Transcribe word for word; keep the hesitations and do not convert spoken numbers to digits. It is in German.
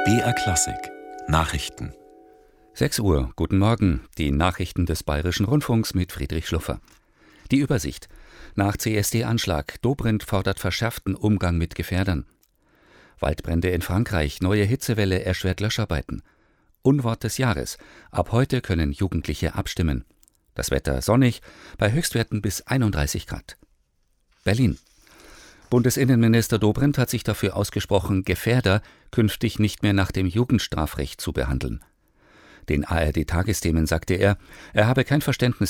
B R Klassik Nachrichten. sechs Uhr, guten Morgen, die Nachrichten des Bayerischen Rundfunks mit Friedrich Schluffer. Die Übersicht. Nach C S D-Anschlag, Dobrindt fordert verschärften Umgang mit Gefährdern. Waldbrände in Frankreich, neue Hitzewelle erschwert Löscharbeiten. Unwort des Jahres, ab heute können Jugendliche abstimmen. Das Wetter sonnig, bei Höchstwerten bis einunddreißig Grad. Berlin. Bundesinnenminister Dobrindt hat sich dafür ausgesprochen, Gefährder künftig nicht mehr nach dem Jugendstrafrecht zu behandeln. Den A R D-Tagesthemen sagte er, er habe kein Verständnis